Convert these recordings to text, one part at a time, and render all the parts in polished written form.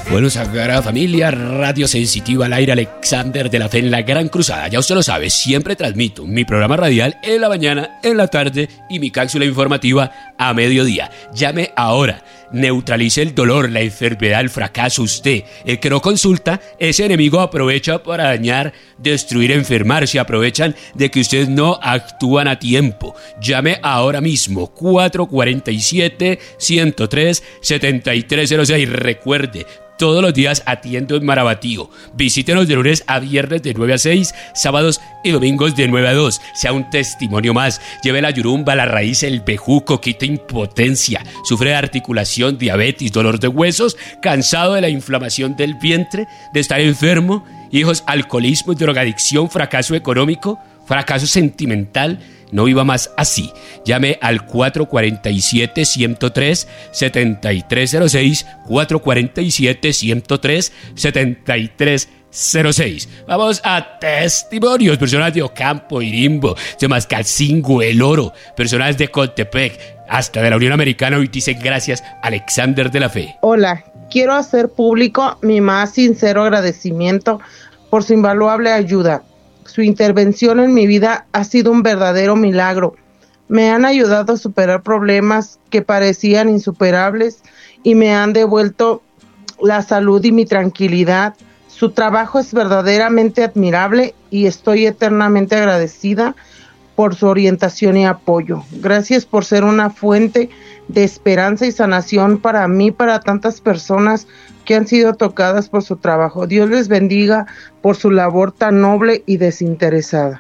Bueno, Sagrada Familia, Radio Sensitiva al aire, Alexander de la Fe en la Gran Cruzada. Ya usted lo sabe, siempre transmito mi programa radial en la mañana, en la tarde y mi cápsula informativa a mediodía. Llame ahora, neutralice el dolor, la enfermedad, el fracaso. Usted, el que no consulta, ese enemigo aprovecha para dañar, destruir, enfermar. Se aprovechan de que ustedes no actúan a tiempo. Llame ahora mismo, 447-103-7306. Recuerde, todos los días atiendo en Marabatío. Visítenos de lunes a viernes de 9 a 6, sábados y domingos de 9 a 2. Sea un testimonio más. Lleve la yurumba, la raíz, el bejuco, quita impotencia. Sufre de articulación, diabetes, dolor de huesos, cansado de la inflamación del vientre, de estar enfermo, hijos, alcoholismo, drogadicción, fracaso económico, fracaso sentimental. No viva más así. Llame al 447-103-7306, 447-103-7306. Vamos a testimonios. Personas de Ocampo, Irimbo, de Mascalcingo, El Oro, personas de Contepec, hasta de la Unión Americana. Hoy dicen gracias, Alexander de la Fe. Hola, quiero hacer público mi más sincero agradecimiento por su invaluable ayuda. Su intervención en mi vida ha sido un verdadero milagro. Me han ayudado a superar problemas que parecían insuperables y me han devuelto la salud y mi tranquilidad. Su trabajo es verdaderamente admirable y estoy eternamente agradecida por su orientación y apoyo. Gracias por ser una fuente de esperanza y sanación para mí, para tantas personas que han sido tocadas por su trabajo. Dios les bendiga por su labor tan noble y desinteresada.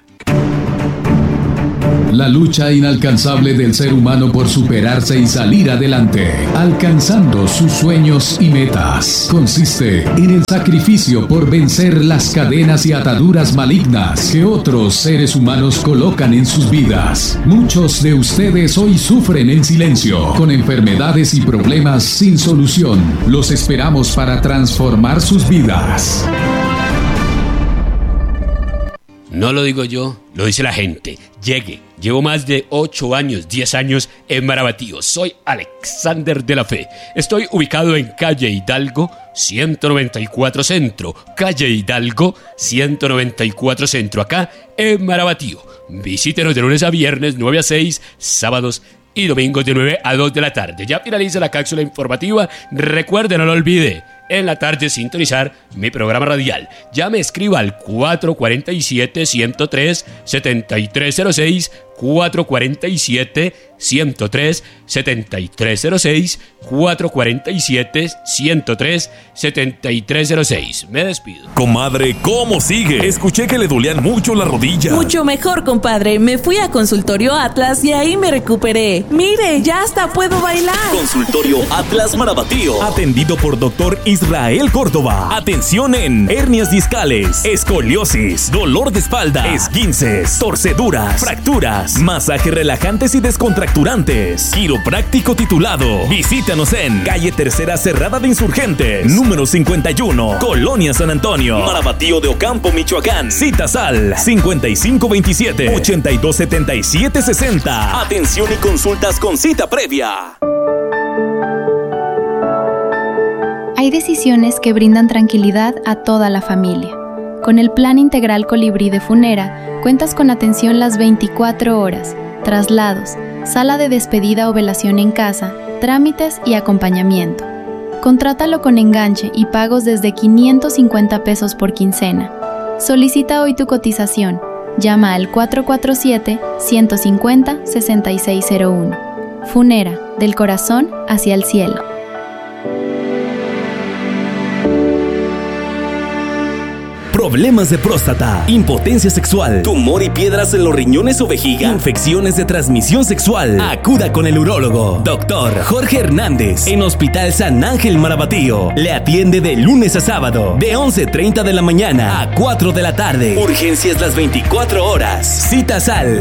La lucha inalcanzable del ser humano por superarse y salir adelante, alcanzando sus sueños y metas, consiste en el sacrificio por vencer las cadenas y ataduras malignas que otros seres humanos colocan en sus vidas. Muchos de ustedes hoy sufren en silencio, con enfermedades y problemas sin solución. Los esperamos para transformar sus vidas. No lo digo yo, lo dice la gente. Llevo más de 8 años, 10 años en Marabatío. Soy Alexander de la Fe. Estoy ubicado en calle Hidalgo 194 Centro. Calle Hidalgo 194 Centro, acá en Marabatío. Visítenos de lunes a viernes, 9 a 6, sábados y domingos de 9 a 2 de la tarde. Ya finaliza la cápsula informativa. Recuerde, no lo olvide, en la tarde sintonizar mi programa radial. Ya me escriba al 447-103-7306, 447-103-7306, 447-103-7306. Me despido. Comadre, ¿cómo sigue? Escuché que le dolían mucho las rodillas. Mucho mejor, compadre. Me fui a Consultorio Atlas y ahí me recuperé. Mire, ya hasta puedo bailar. Consultorio Atlas Marabatío. Atendido por Dr. Israel Córdoba. Atención en hernias discales, escoliosis, dolor de espalda, esguinces, torceduras, fracturas, masajes relajantes y descontracturantes. Quiropráctico titulado. Visítanos en calle Tercera Cerrada de Insurgentes, número 51, Colonia San Antonio, Marabatío de Ocampo, Michoacán. Citas al 5527-827760. Atención y consultas con cita previa. Hay decisiones que brindan tranquilidad a toda la familia. Con el Plan Integral Colibrí de Funera, cuentas con atención las 24 horas, traslados, sala de despedida o velación en casa, trámites y acompañamiento. Contrátalo con enganche y pagos desde 550 pesos por quincena. Solicita hoy tu cotización. Llama al 447-150-6601. Funera, del corazón hacia el cielo. Problemas de próstata, impotencia sexual, tumor y piedras en los riñones o vejiga, infecciones de transmisión sexual. Acuda con el urólogo, Dr. Jorge Hernández, en Hospital San Ángel Marabatío. Le atiende de lunes a sábado, de 11:30 de la mañana a 4 de la tarde. Urgencias las 24 horas. Citas al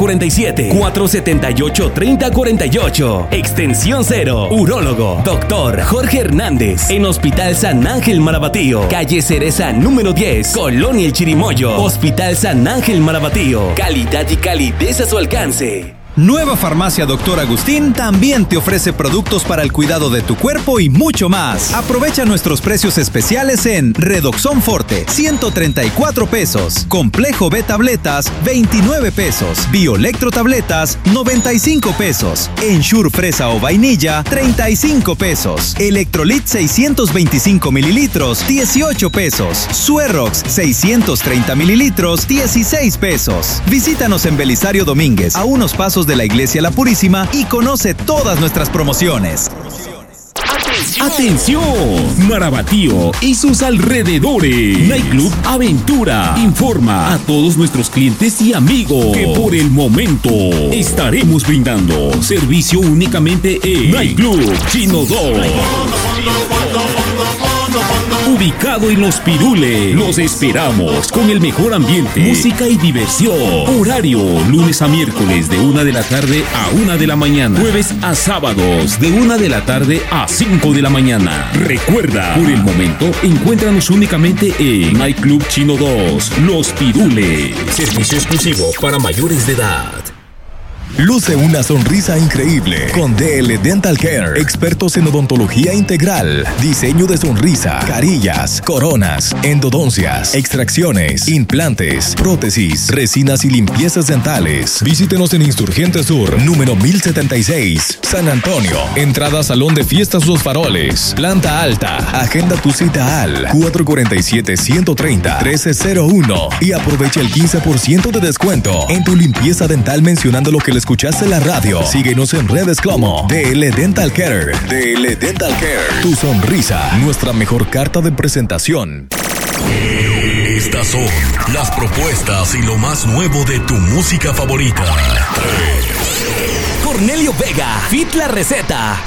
447-478-3048. Extensión 0. Urólogo, Dr. Jorge Hernández, en Hospital San Ángel Marabatío. Calle Cereza, número 10. Colonia El Chirimoyo. Hospital San Ángel Marabatío. Calidad y calidez a su alcance. Nueva Farmacia Dr. Agustín también te ofrece productos para el cuidado de tu cuerpo y mucho más. Aprovecha nuestros precios especiales en Redoxon Forte, 134 pesos. Complejo B tabletas, 29 pesos. Bioelectro tabletas, 95 pesos. Ensure fresa o vainilla, 35 pesos. Electrolit 625 mililitros, 18 pesos. Suerox 630 mililitros, 16 pesos. Visítanos en Belisario Domínguez, a unos pasos de la Iglesia La Purísima, y conoce todas nuestras promociones. ¡Atención! Marabatío y sus alrededores. Nightclub Aventura informa a todos nuestros clientes y amigos que por el momento estaremos brindando servicio únicamente en Nightclub Chino 2. Ubicado en Los Pirules, los esperamos con el mejor ambiente, música y diversión. Horario, lunes a miércoles de 1 de la tarde a 1 de la mañana. Jueves a sábados de 1 de la tarde a 5 de la mañana. Recuerda, por el momento, encuéntranos únicamente en Nightclub Chino 2, Los Pirules. Servicio exclusivo para mayores de edad. Luce una sonrisa increíble con DL Dental Care, expertos en odontología integral, diseño de sonrisa, carillas, coronas, endodoncias, extracciones, implantes, prótesis, resinas y limpiezas dentales. Visítenos en Insurgente Sur, número 1076, San Antonio. Entrada Salón de Fiestas Los Faroles, planta alta. Agenda tu cita al 447-130-1301 y aprovecha el 15% de descuento en tu limpieza dental mencionando lo que les escuchaste en la radio. Síguenos en redes como DL Dental Care. DL Dental Care. Tu sonrisa, nuestra mejor carta de presentación. Estas son las propuestas y lo más nuevo de tu música favorita. Cornelio Vega, Fit la Receta.